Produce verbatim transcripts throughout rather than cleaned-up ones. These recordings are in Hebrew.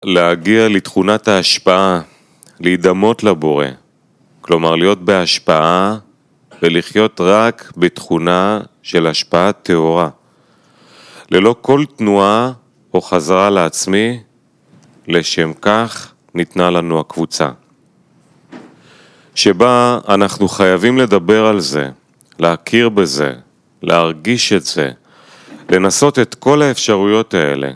להגיע לתכונת ההשפעה, להידמות לבורא, כלומר להיות בהשפעה ולחיות רק בתכונה של השפעה טהורה, ללא כל תנועה או חזרה לעצמי. לשם כך ניתנה לנו הקבוצה, שבה אנחנו חייבים לדבר על זה, להכיר בזה, להרגיש את זה, לנסות את כל האפשרויות האלה.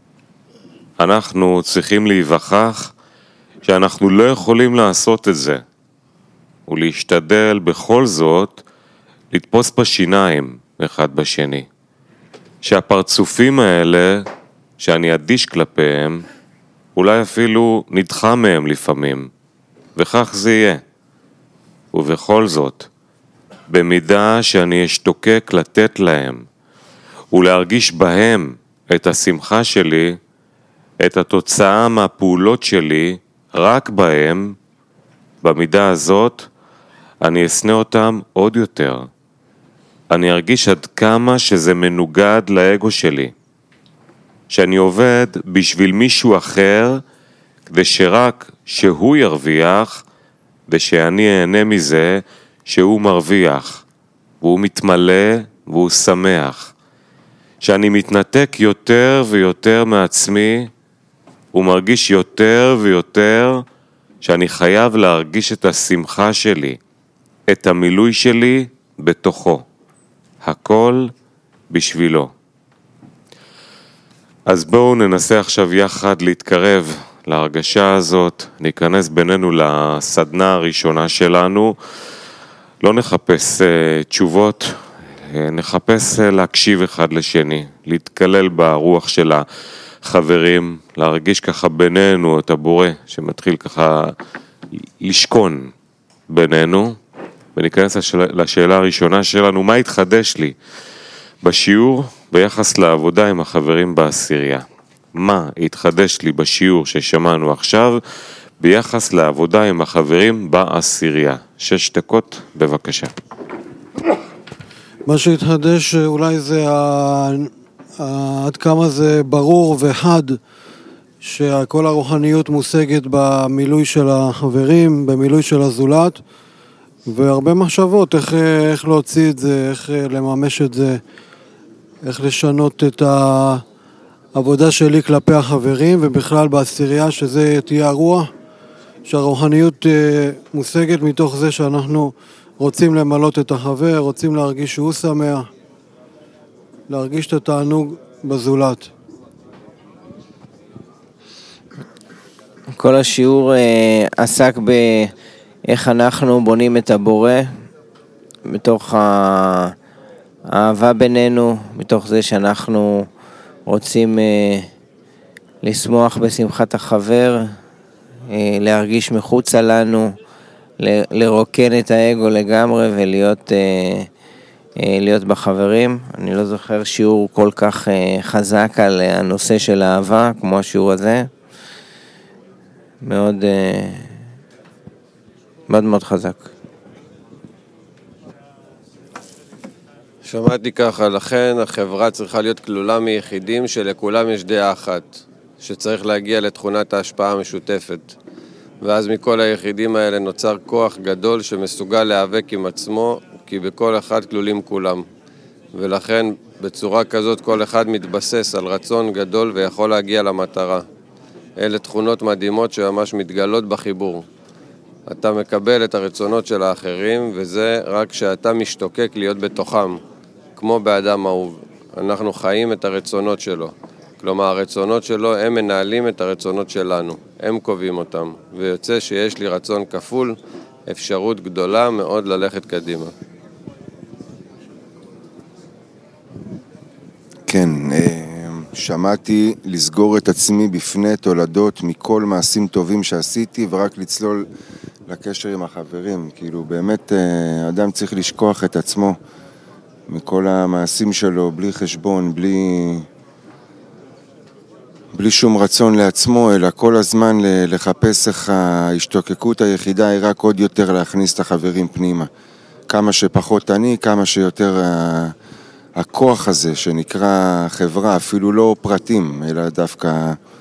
אנחנו צריכים להיווכח שאנחנו לא יכולים לעשות את זה, ולהשתדל בכל זאת לתפוס בשיניים אחד בשני. שהפרצופים האלה שאני אדיש כלפיהם, אולי אפילו נדחה מהם לפעמים, וכך זה יהיה. ובכל זאת, במידה שאני אשתוקק לתת להם, ולהרגיש בהם את השמחה שלי, את התוצאה מהפעולות שלי, רק בהם, במידה הזאת, אני אשנא אותם עוד יותר. אני ארגיש עד כמה שזה מנוגד לאגו שלי. שאני עובד בשביל מישהו אחר, כדי שרק שהוא ירוויח, ושאני אהנה מזה שהוא מרוויח, והוא מתמלא והוא שמח. שאני מתנתק יותר ויותר מעצמי, ומרגיש יותר ויותר שאני חייב להרגיש את השמחה שלי, את המילוי שלי בתוכו. הכל בשבילו. אז בואו ננסה עכשיו יחד להתקרב להרגשה הזאת, ניכנס בינינו לסדנה הראשונה שלנו, לא נחפש uh, תשובות, uh, נחפש uh, להקשיב אחד לשני, להתקלל ברוח של החברים, להרגיש ככה בינינו את הבורא שמתחיל ככה לשכון בינינו, וניכנס לשאלה, לשאלה הראשונה שלנו, מה התחדש לי בשיעור ביחס לעבודה עם החברים בעשירייה? מה התחדש לי בשיעור ששמענו עכשיו ביחס לעבודה עם החברים בעשירייה? שש דקות, בבקשה. מה שהתחדש אולי זה ה... עד כמה זה ברור וחד שכל הרוחניות מושגת במילוי של החברים, במילוי של הזולת, והרבה מחשבות איך, איך להוציא את זה, איך לממש את זה, איך לשנות את העבודה שלי כלפי החברים ובכלל בעשירייה, שזה תהיה הרוח, שהרוחניות מושגת מתוך זה שאנחנו רוצים למלות את החבר, רוצים להרגיש שהוא שמח, להרגיש את התענוג בזולת. כל השיעור אה, עסק באיך אנחנו בונים את הבורא, מתוך האהבה בינינו, מתוך זה שאנחנו רוצים אה, לשמוח בשמחת החבר, אה, להרגיש מחוצה לנו, ל- לרוקן את האגו לגמרי ולהיות אה, אה, להיות בחברים. אני לא זוכר שיעור כל כך אה, חזק על הנושא של אהבה כמו השיעור הזה. מאוד מאוד מאוד חזק. שמעתי ככה, לכן החברה צריכה להיות כלולה מיחידים שלכולם יש דעה אחת, שצריך להגיע לתכונת ההשפעה המשותפת, ואז מכל היחידים האלה נוצר כוח גדול שמסוגל להיאבק עם עצמו, כי בכל אחד כלולים כולם, ולכן בצורה כזאת כל אחד מתבסס על רצון גדול ויכול להגיע למטרה. אלה תכונות מדהימות שממש מתגלות בחיבור. אתה מקבל את הרצונות של האחרים, וזה רק שאתה משתוקק להיות בתוכם, כמו באדם אהוב. אנחנו חיים את הרצונות שלו. כלומר, הרצונות שלו הם מנהלים את הרצונות שלנו. הם קובעים אותם. ויוצא שיש לי רצון כפול, אפשרות גדולה מאוד ללכת קדימה. כן, שמעתי לסגור את עצמי בפני תולדות מכל מעשים טובים שעשיתי ורק לצלול לקשר עם החברים. כאילו באמת אדם צריך לשכוח את עצמו מכל המעשים שלו בלי חשבון, בלי, בלי שום רצון לעצמו, אלא כל הזמן לחפש איך ההשתוקקות היחידה היא רק עוד יותר להכניס את החברים פנימה. כמה שפחות אני, כמה שיותר הכוח הזה שנקרא חברה, אפילו לא פרטים, אלא דווקא